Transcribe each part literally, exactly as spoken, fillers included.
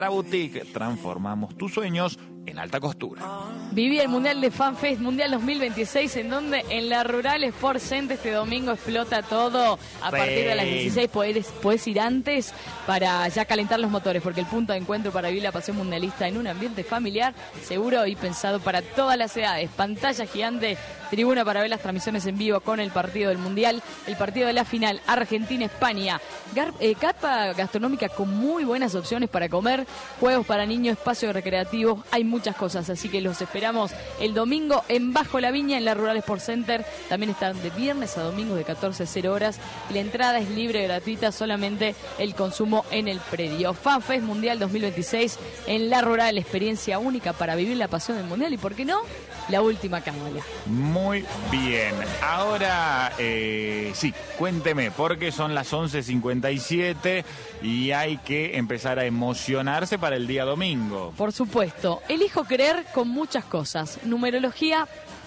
La Boutique, transformamos tus sueños en alta costura. Viví el Mundial de FanFest Mundial dos mil veintiséis, en donde en la Rural Sports Center este domingo explota todo. A Sí. partir de las dieciséis podés, podés ir antes para ya calentar los motores, porque el punto de encuentro para vivir la pasión mundialista en un ambiente familiar, seguro y pensado para todas las edades. Pantalla gigante, tribuna para ver las transmisiones en vivo con el partido del Mundial, el partido de la final, Argentina-España. Gar- eh, Carpa gastronómica con muy buenas opciones para comer, juegos para niños, espacios recreativos, hay muchas cosas, así que los esperamos el domingo en Bajo la Viña, en la Rural Sports Center. También están de viernes a domingo de catorce a cero horas y la entrada es libre, gratuita, solamente el consumo en el predio. FanFest Mundial dos mil veintiséis en la Rural, experiencia única para vivir la pasión del Mundial y, ¿por qué no?, la última cámara. Muy bien. Ahora, eh, sí, cuénteme, porque son las once cincuenta y siete y hay que empezar a emocionarse para el día domingo. Por supuesto, elijo creer con muchas cosas. Numerología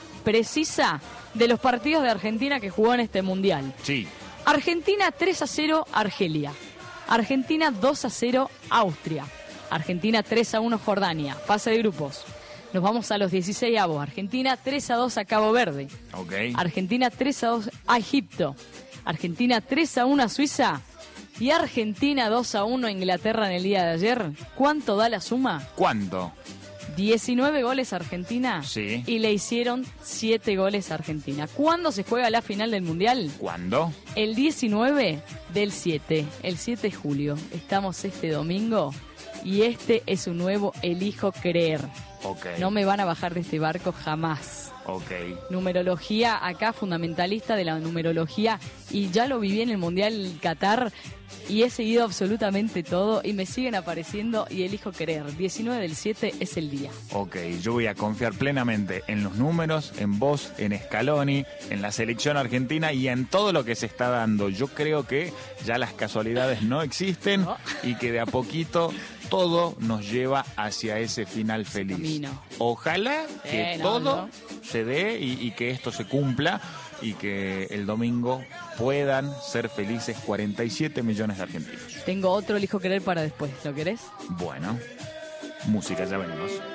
precisa de los partidos de Argentina que jugó en este Mundial. Sí. Argentina tres a cero Argelia. Argentina dos a cero Austria. Argentina tres a uno Jordania. Fase de grupos. Nos vamos a los dieciséis avos. Argentina tres a dos a Cabo Verde. Ok. Argentina tres a dos a Egipto. Argentina tres a uno a Suiza. Y Argentina dos a uno a Inglaterra en el día de ayer. ¿Cuánto da la suma? ¿Cuánto? diecinueve goles a Argentina. Sí. Y le hicieron siete goles a Argentina. ¿Cuándo se juega la final del Mundial? ¿Cuándo? El diecinueve del siete. El siete de julio. Estamos este domingo. Y este es un nuevo Elijo Creer. Ok. No me van a bajar de este barco jamás. Ok. Numerología acá, fundamentalista de la numerología, y ya lo viví en el Mundial Qatar y he seguido absolutamente todo y me siguen apareciendo y elijo creer. diecinueve del siete es el día. Ok, yo voy a confiar plenamente en los números, en vos, en Scaloni, en la selección argentina y en todo lo que se está dando. Yo creo que ya las casualidades no existen No. y que de a poquito todo nos lleva hacia ese final feliz. Camino. Ojalá que Eh, no, todo no. se dé y, y que esto se cumpla y que el domingo puedan ser felices cuarenta y siete millones de argentinos. Tengo otro elijo creer para después. ¿Lo querés? Bueno, música, ya venimos.